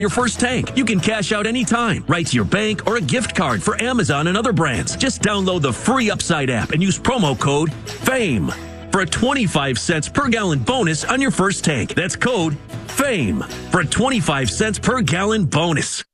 your first tank. You can cash out anytime, right to your bank or a gift card for Amazon and other brands. Just download the free Upside app and use promo code FAME for a 25 cents per gallon bonus on your first tank. That's code FAME for a 25 cents per gallon bonus.